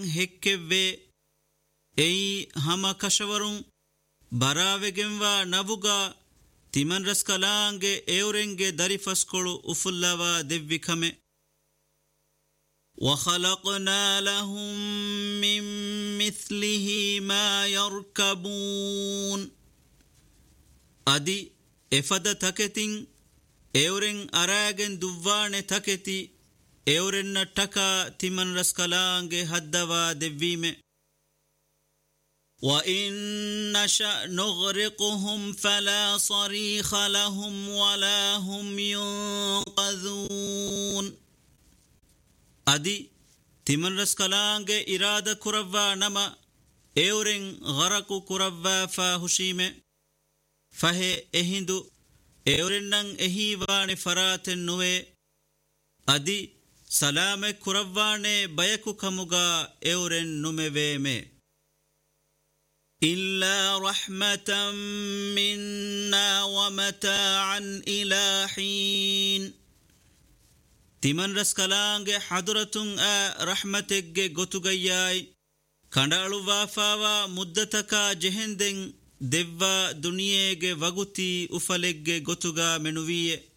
ಹೆಕ್ಕೆವ್ವೆ ಎಯಿ ಹಮ ಕಶವರುಂ ಬರಾವೆಗೆಂವಾ ನವುಗ ತಿಮನ್ ರಸ್ಕಲಾಂಗೆ ಏವ್ರೆಂಗೆ ದರಿಫಸ್ಕೊಳು ಉಫುಲ್ಲವ ದೆವ್ವಿಕಮೆ وخلقنا لهم من مثله ما يركبون أدي إفادة تكتين إورن أراغن دوان تكتي إورن تكا تمن رسكلانج هدوا دبيمه وإن نشأ نغرقهم فلا صريخ لهم ولا هم ينقذون أدي تمن رسكلانج إرادة كروا نما إورن غرق كروا فاهشيمه فهي إهندو إورنن إهيوان فراتن نوي أدي سلام كروان بيكو كمغا إورن نمويمه إلا رحمة منا ومتاعا إلى حين تمن رسكلانج حضرتن رحمتك غتغياي كندالو وافاوا مدتك جهندن دೆವ್ವ ದುನಿಯೆಗೆ ವಗುತಿ ಉಫಲೆಗ್ಗೆ ಗೊತುಗ ಮೆನುವಿಯೆ